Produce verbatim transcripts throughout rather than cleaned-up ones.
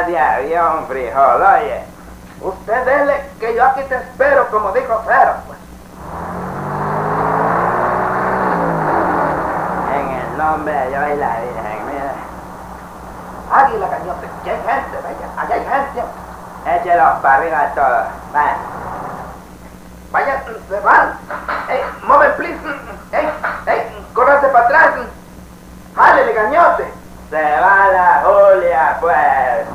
de avión, frijol, oye. Usted dele que yo aquí te espero, como dijo Cero, pues. En el nombre de Dios y la Virgen, mire. Águila, Cañote, que hay gente, bella, allá hay gente. Échelos para arriba todos, vaya. Vaya, se van. Ey, moven, please. Ey, ey, córranse para atrás. Jálele, Cañote. Se va la Julia, pues.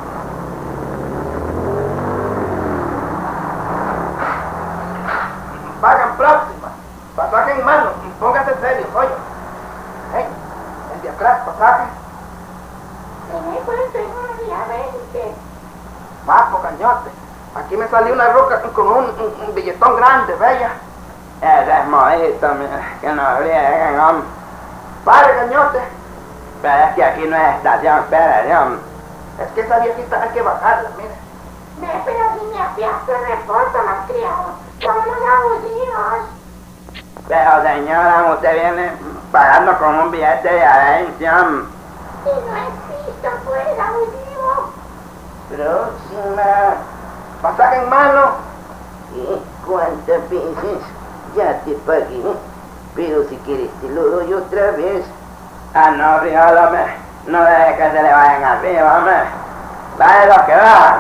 Vagan próxima. Pasaje en mano. Póngase serio, oye. Ey, el de atrás, pasaje. Se me cuenta en una día veinte. Papo, Cañote. Aquí me salió una roca con un, un, un billetón grande, bella. Ese es mojito, mira, que nos rieguen, hombre. Pare, Cañote. Pero es que aquí no es estación, espérate, hombre. Es que esa viejita hay que bajarla, mire. Ve, pero si me apiaste de reporto, malcriado. Somos abusivos. Pero señora, usted viene pagando con un billete de adherencia, hombre. Y no existe, pues, abusivo. Próxima. Pasaje en mano. ¿Y cuántas veces ya te pagué? Pero si quieres te lo doy otra vez. Ah, no, frijol, hombre. No deje que se le vayan arriba, hombre. Vaya los que bajan.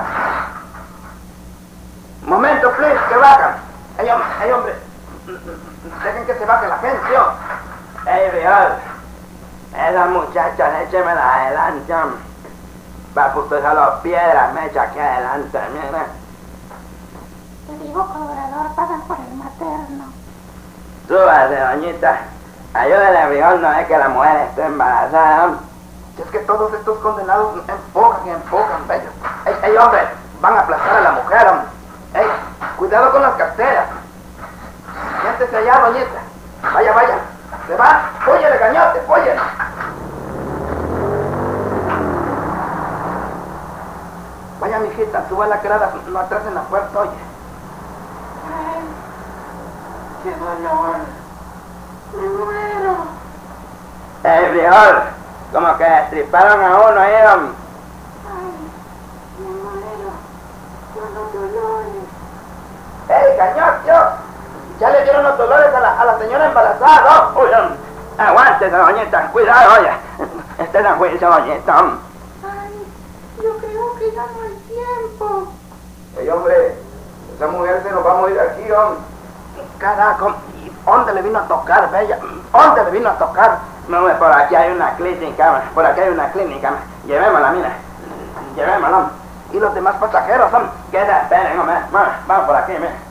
Momento, please, que bajan. Ey, hombre, ey, hombre. Dejen que se baje la gente, oh. Ey, frijol. Esas muchachas, échemelas adelante, hombre. Va, pues usted solo piedras, me echa aquí adelante, mire. Te digo, cobrador, pasan por el materno. Súbase, doñita. Ayúdele, frijol, no es que la mujer esté embarazada, hombre. Si es que todos estos condenados empujan y empujan, bella. Ey, ey, hombre, van a aplastar a la mujer, hombre. Ey, cuidado con las carteras. Siéntese allá, doñita. Vaya, vaya. Se va. Fúyele, Cañote, fúyele. Vaya, mijita, suba la grada, no atrás en la puerta, oye. Ay, qué dolor. Me muero. Ey, frijol, como que destriparon a uno ahí, hombre. Ay, me muero. Con los dolores. Ey, Cañote, yo. Ya le dieron los dolores a la, a la señora embarazada, ¿no? Uy, hombre, aguántese, doñita, cuidado, oye. Este es el juicio, doñita, hombre. Ay, yo creo que ya no hay tiempo. Ey, hombre, esa mujer se nos va a morir aquí, hombre. Carajo, ¿y dónde le vino a tocar, bella? ¿Dónde le vino a tocar? No, hombre, por aquí hay una clínica, hombre. Por aquí hay una clínica, hombre. Llevémosla, mira. Llevémosla, hombre. ¿Y los demás pasajeros, hombre? Que se esperen, hombre. Vamos, vamos por aquí, mira.